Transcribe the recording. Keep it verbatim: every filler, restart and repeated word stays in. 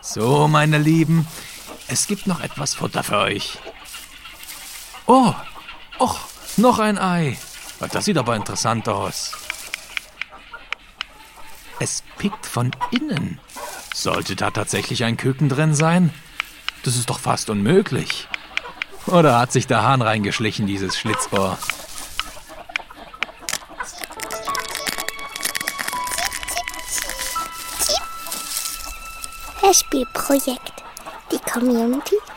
So, meine Lieben, es gibt noch etwas Futter für euch. Oh, och, noch ein Ei. Das sieht aber interessant aus. Es pickt von innen. Sollte da tatsächlich ein Küken drin sein? Das ist doch fast unmöglich. Oder hat sich der Hahn reingeschlichen, dieses Schlitzohr? Hörspielprojekt. Die Community